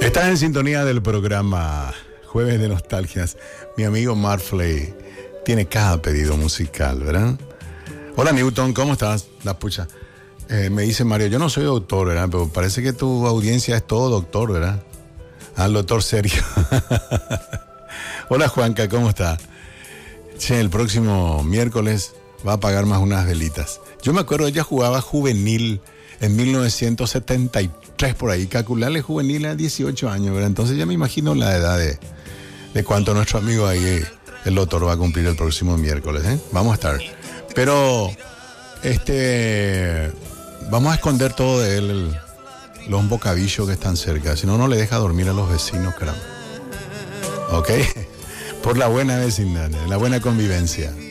Estás en sintonía del programa Jueves de Nostalgias. Mi amigo Marfley tiene cada pedido musical, ¿verdad? Hola Newton, ¿cómo estás? La pucha. Me dice Mario, yo no soy doctor, ¿verdad? Pero parece que tu audiencia es todo doctor, ¿verdad? El doctor Sergio. Hola Juanca, ¿cómo está? Che, el próximo miércoles va a pagar más unas velitas. Yo me acuerdo, ella jugaba juvenil en 1973 por ahí. Calcularle juvenil a 18 años, ¿verdad? Entonces ya me imagino la edad de cuánto nuestro amigo ahí, el doctor, va a cumplir el próximo miércoles, ¿eh? Vamos a estar. Pero, vamos a esconder todo de él, los bocabillos que están cerca. Si no, no le deja dormir a los vecinos, caramba. ¿Ok? Por la buena vecindad, la buena convivencia.